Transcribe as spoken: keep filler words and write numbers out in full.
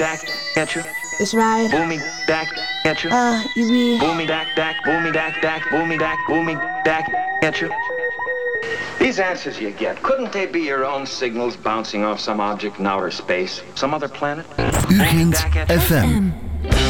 back at you. It's right. Booming back at you. Uh, you be. Booming back, back, booming back, back, booming back, booming back at you. These answers you get, couldn't they be your own signals bouncing off some object in outer space, some other planet? Urgent F M.